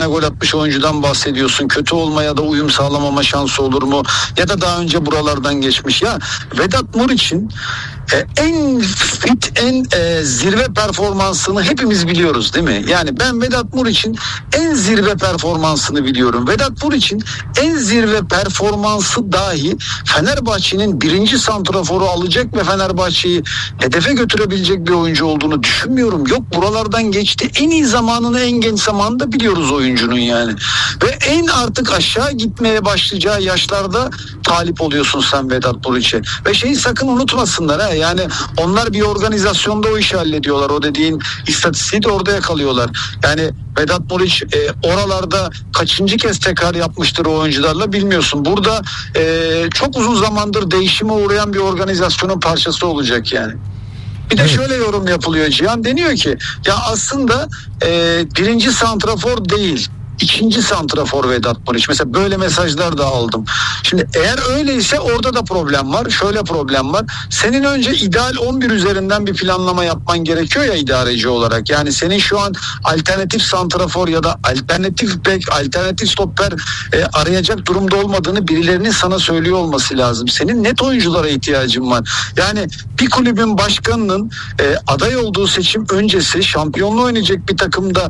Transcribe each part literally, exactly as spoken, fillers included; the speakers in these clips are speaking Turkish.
gol atmış oyuncudan bahsediyorsun. Kötü olmaya da uyum sağlamama şansı olur mu? Ya da daha önce buralardan geçmiş. Ya Vedat Muriç'in e, en fit, en e, zirve performansını hepimiz biliyoruz değil mi? Yani ben Vedat Muriç'in en zirve performansını biliyorum. Vedat Muriç'in en zirve performansı dahi Fenerbahçe'nin birinci santraforu alacak ve Fenerbahçe'yi hedefe götürebilecek bir oyuncu olduğunu düşünmüyorum. Yok, buralardan geçti. En iyi zamanını, en genç zamanını da biliyoruz oyuncunun yani. Ve en artık aşağı gitmeye başlayacağı yaşlarda talip oluyorsun sen Vedat Muriç'e. Ve şeyi sakın unutmasınlar ha, yani onlar bir organizasyonda o işi hallediyorlar. O dediğin istatistiği de orada yakalıyorlar. Yani Vedat Muriç e, oralarda kaçıncı kez tekrar yapmıştır o oyuncularla bilmiyorsun. Burada e, çok uzun zamandır değişime uğrayan bir organizasyonun parçası olacak yani. Bir de evet, şöyle yorum yapılıyor Cihan, deniyor ki ya aslında e, birinci santrafor değil, İkinci santrafor Vedat Muriç. Mesela böyle mesajlar da aldım. Şimdi eğer öyleyse orada da problem var. Şöyle problem var. Senin önce ideal on bir üzerinden bir planlama yapman gerekiyor ya idareci olarak. Yani senin şu an alternatif santrafor ya da alternatif bek, alternatif stopper e, arayacak durumda olmadığını birilerinin sana söylüyor olması lazım. Senin net oyunculara ihtiyacın var. Yani bir kulübün başkanının e, aday olduğu seçim öncesi şampiyonluğu oynayacak bir takımda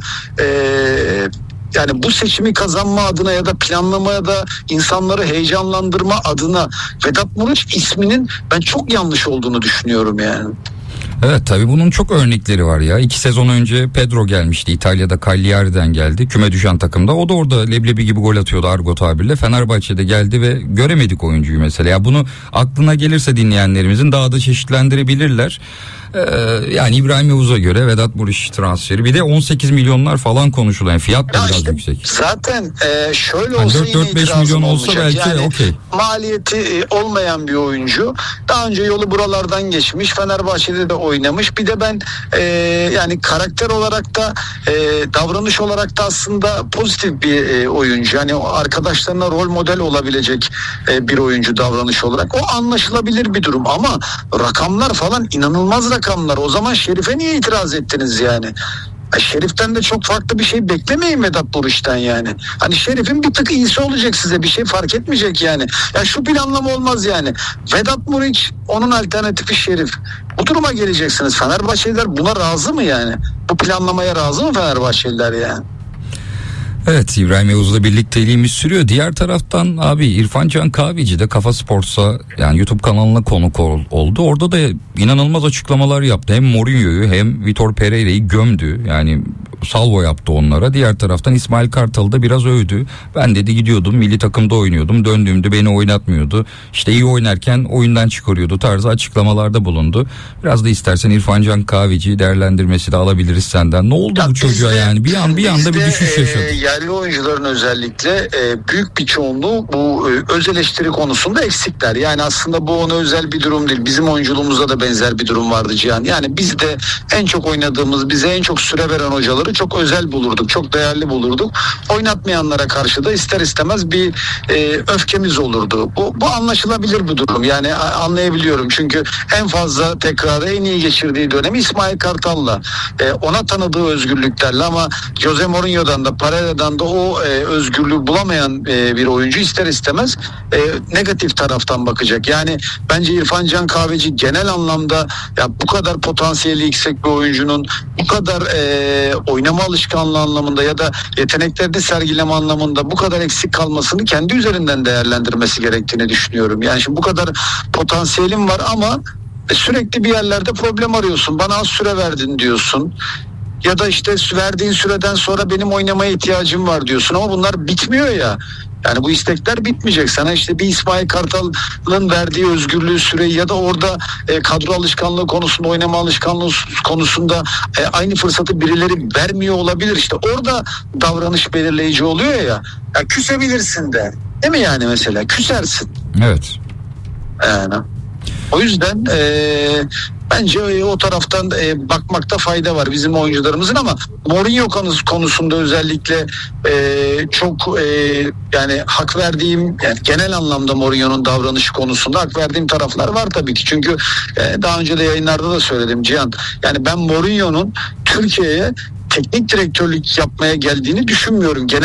eee yani bu seçimi kazanma adına ya da planlamaya da insanları heyecanlandırma adına Vedat Muriç isminin ben çok yanlış olduğunu düşünüyorum yani. Evet, tabii bunun çok örnekleri var ya. İki sezon önce Pedro gelmişti. İtalya'da Cagliari'den geldi. Küme düşen takımda. O da orada leblebi gibi gol atıyordu argo tabirle. Fenerbahçe'de geldi ve göremedik oyuncuyu mesela. Ya bunu aklına gelirse dinleyenlerimizin daha da çeşitlendirebilirler. Ee, yani İbrahim Yavuz'a göre Vedat Muriç transferi. Bir de on sekiz milyonlar falan konuşuluyor. Yani fiyat da ya biraz işte yüksek. Zaten e, şöyle yani olsa dört dört beş milyon olsa belki yani, okey. Maliyeti e, olmayan bir oyuncu. Daha önce yolu buralardan geçmiş. Fenerbahçe'de de oynamış. Bir de ben e, yani karakter olarak da e, davranış olarak da aslında pozitif bir e, oyuncu. Yani arkadaşlarına rol model olabilecek e, bir oyuncu davranış olarak. O anlaşılabilir bir durum ama rakamlar falan inanılmaz rakamlar. O zaman Şerif'e niye itiraz ettiniz yani? Şerif'ten de çok farklı bir şey beklemeyin Vedat Muriç'ten yani. Hani Şerif'in bir tık iyisi olacak, size bir şey fark etmeyecek yani. Ya şu planlama olmaz yani. Vedat Muriç, onun alternatifi Şerif. Bu duruma geleceksiniz. Fenerbahçeliler buna razı mı yani? Bu planlamaya razı mı Fenerbahçeliler yani? Evet, İbrahim Yavuz'la birlikteliğimiz sürüyor. Diğer taraftan abi İrfan Can Kahveci de Kafa Sports'a yani YouTube kanalına konuk ol, oldu. Orada da inanılmaz açıklamalar yaptı. Hem Mourinho'yu hem Vitor Pereira'yı gömdü. Yani salvo yaptı onlara. Diğer taraftan İsmail Kartal'ı da biraz övdü. Ben dedi gidiyordum milli takımda oynuyordum. Döndüğümde beni oynatmıyordu. İşte iyi oynarken oyundan çıkarıyordu tarzı açıklamalarda bulundu. Biraz da istersen İrfan Can Kahveci değerlendirmesi de alabiliriz senden. Ne oldu ya bu çocuğa de, yani? Bir an bir anda bir düşüş yaşadı. E, yerli oyuncuların özellikle e, büyük bir çoğunluğu bu e, öz eleştiri konusunda eksikler. Yani aslında bu ona özel bir durum değil. Bizim oyunculuğumuzda da benzer bir durum vardı Cihan. Yani biz de en çok oynadığımız, bize en çok süre veren hocaları çok özel bulurduk, çok değerli bulurduk. Oynatmayanlara karşı da ister istemez bir e, öfkemiz olurdu. Bu, bu anlaşılabilir bir durum. Yani anlayabiliyorum. Çünkü en fazla tekrarı en iyi geçirdiği dönemi İsmail Kartal'la. E, ona tanıdığı özgürlüklerle ama Jose Mourinho'dan da Pereira'dan da o e, özgürlüğü bulamayan e, bir oyuncu ister istemez e, negatif taraftan bakacak. Yani bence İrfan Can Kahveci genel anlamda ya bu kadar potansiyeli yüksek bir oyuncunun bu kadar e, oynama alışkanlığı anlamında ya da yeteneklerini sergileme anlamında bu kadar eksik kalmasını kendi üzerinden değerlendirmesi gerektiğini düşünüyorum. Yani şimdi bu kadar potansiyelim var ama sürekli bir yerlerde problem arıyorsun. Bana az süre verdin diyorsun. Ya da işte verdiğin süreden sonra benim oynamaya ihtiyacım var diyorsun ama bunlar bitmiyor ya. Yani bu istekler bitmeyecek. Sana işte bir İsmail Kartal'ın verdiği özgürlüğü, süreyi ya da orada e, kadro alışkanlığı konusunda, oynama alışkanlığı konusunda e, aynı fırsatı birileri vermiyor olabilir. İşte orada davranış belirleyici oluyor ya. Ya küsebilirsin de. Değil mi yani mesela? Küsersin. Evet. Yani. O yüzden e, bence o taraftan e, bakmakta fayda var bizim oyuncularımızın ama Mourinho konusunda özellikle e, çok e, yani hak verdiğim yani genel anlamda Mourinho'nun davranışı konusunda hak verdiğim taraflar var tabii ki. Çünkü e, daha önce de yayınlarda da söyledim Cihan. Yani ben Mourinho'nun Türkiye'ye teknik direktörlük yapmaya geldiğini düşünmüyorum. Genel